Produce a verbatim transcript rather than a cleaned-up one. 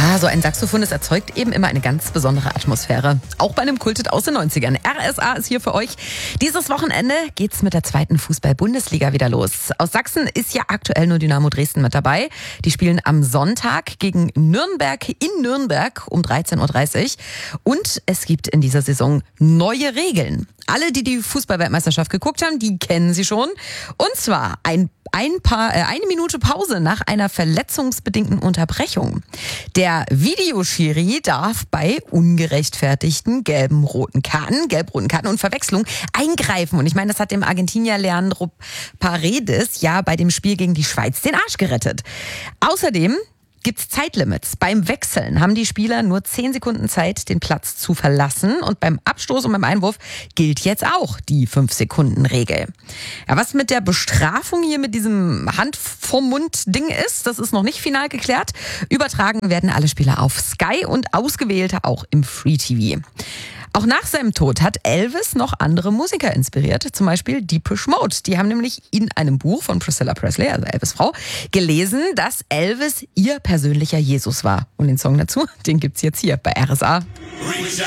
Ja, so ein Saxophon, das erzeugt eben immer eine ganz besondere Atmosphäre. Auch bei einem Kulthit aus den neunzigern. R S A ist hier für euch. Dieses Wochenende geht's mit der zweiten Fußball-Bundesliga wieder los. Aus Sachsen ist ja aktuell nur Dynamo Dresden mit dabei. Die spielen am Sonntag gegen Nürnberg in Nürnberg um dreizehn Uhr dreißig. Und es gibt in dieser Saison neue Regeln. Alle, die die Fußball-Weltmeisterschaft geguckt haben, die kennen sie schon. Und zwar ein Ein paar, äh, eine Minute Pause nach einer verletzungsbedingten Unterbrechung. Der Videoschiri darf bei ungerechtfertigten gelben, roten Karten, gelb-roten Karten und Verwechslung eingreifen. Und ich meine, das hat dem Argentinier Leandro Paredes ja bei dem Spiel gegen die Schweiz den Arsch gerettet. Außerdem gibt's Zeitlimits. Beim Wechseln haben die Spieler nur zehn Sekunden Zeit, den Platz zu verlassen. Und beim Abstoß und beim Einwurf gilt jetzt auch die fünf Sekunden Regel. Ja, was mit der Bestrafung hier mit diesem Hand vorm Mund Ding ist, das ist noch nicht final geklärt. Übertragen werden alle Spiele auf Sky und ausgewählte auch im Free T V. Auch nach seinem Tod hat Elvis noch andere Musiker inspiriert, zum Beispiel Depeche Mode. Die haben nämlich in einem Buch von Priscilla Presley, also Elvis' Frau, gelesen, dass Elvis ihr persönlicher Jesus war. Und den Song dazu, den gibt's jetzt hier bei R S A.